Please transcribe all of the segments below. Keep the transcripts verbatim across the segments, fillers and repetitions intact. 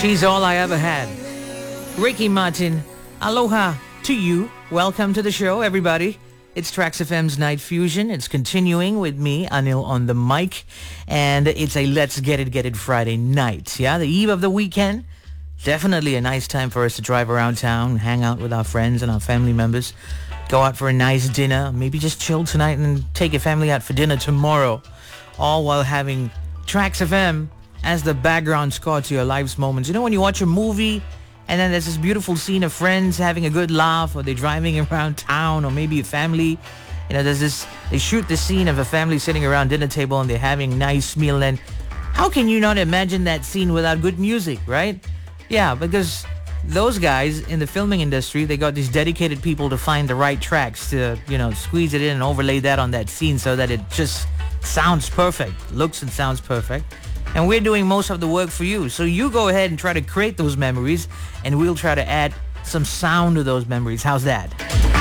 She's all I ever had. Ricky Martin, aloha to you. Welcome to the show, everybody. It's Trax F M's Night Fusion. It's continuing with me, Anil, on the mic. And it's a Let's Get It, Get It Friday night. Yeah, the eve of the weekend. Definitely a nice time for us to drive around town, hang out with our friends and our family members. Go out for a nice dinner. Maybe just chill tonight and take your family out for dinner tomorrow. All while having Trax F M as the background score to your life's moments. You know, when you watch a movie and then there's this beautiful scene of friends having a good laugh, or they're driving around town, or maybe a family, you know, there's this, they shoot the scene of a family sitting around dinner table and they're having a nice meal. And how can you not imagine that scene without good music, right? Yeah, because those guys in the filming industry, they got these dedicated people to find the right tracks to, you know, squeeze it in and overlay that on that scene so that it just sounds perfect, looks and sounds perfect. And we're doing most of the work for you. So you go ahead and try to create those memories, and we'll try to add some sound to those memories. How's that?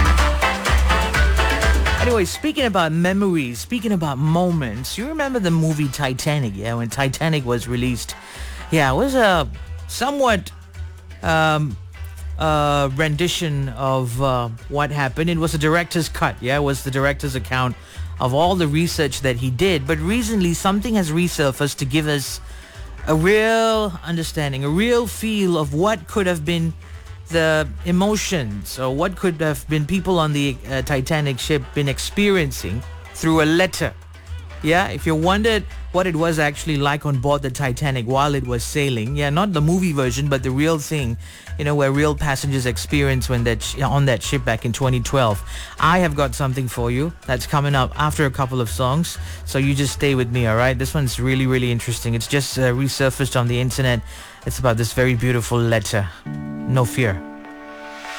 Anyway, speaking about memories, speaking about moments, you remember the movie Titanic, yeah? When Titanic was released. Yeah, it was a somewhat um, uh, rendition of uh, what happened. It was a director's cut, yeah? It was the director's account of all the research that he did. But recently, something has resurfaced to give us a real understanding, a real feel of what could have been the emotions, or what could have been people on the uh, Titanic ship been experiencing through a letter. Yeah, if you wondered what it was actually like on board the Titanic while it was sailing, yeah, not the movie version, but the real thing, you know, where real passengers experienced when that sh- on that ship back in twenty twelve. I have got something for you that's coming up after a couple of songs, so you just stay with me, all right? This one's really, really interesting. It's just uh, resurfaced on the internet. It's about this very beautiful letter. No fear.